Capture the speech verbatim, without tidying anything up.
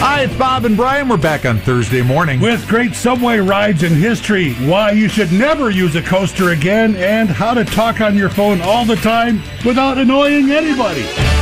Hi, it's Bob and Brian. We're back on Thursday morning. With great subway rides in history, why you should never use a coaster again, and how to talk on your phone all the time without annoying anybody.